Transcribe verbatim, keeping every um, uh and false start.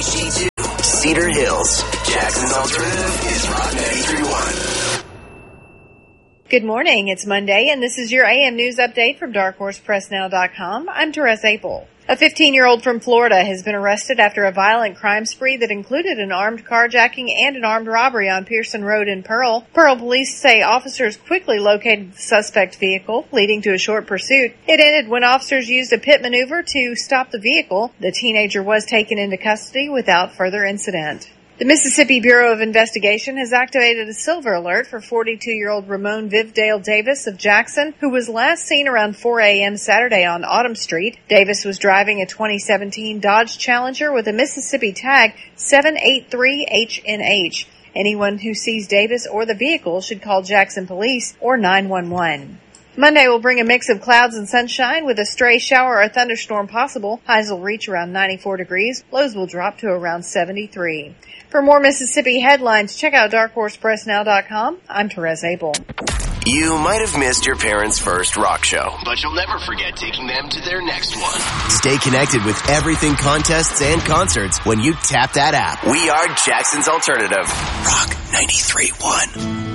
H D two, Cedar Hills. Jackson's Alternative is Rock ninety-three point one. Good morning. It's Monday, and this is your A M News Update from dark horse press now dot com. I'm Therese Apel. A fifteen-year-old from Florida has been arrested after a violent crime spree that included an armed carjacking and an armed robbery on Pearson Road in Pearl. Pearl police say officers quickly located the suspect vehicle, leading to a short pursuit. It ended when officers used a pit maneuver to stop the vehicle. The teenager was taken into custody without further incident. The Mississippi Bureau of Investigation has activated a silver alert for forty-two-year-old Ramon Vivdale Davis of Jackson, who was last seen around four a.m. Saturday on Autumn Street. Davis was driving a twenty seventeen Dodge Challenger with a Mississippi tag seven eight three H N H. Anyone who sees Davis or the vehicle should call Jackson Police or nine one one. Monday will bring a mix of clouds and sunshine with a stray shower or thunderstorm possible. Highs will reach around ninety-four degrees. Lows will drop to around seventy-three. For more Mississippi headlines, check out dark horse press now dot com. I'm Therese Apel. You might have missed your parents' first rock show, but you'll never forget taking them to their next one. Stay connected with everything contests and concerts when you tap that app. We are Jackson's Alternative. Rock ninety-three point one.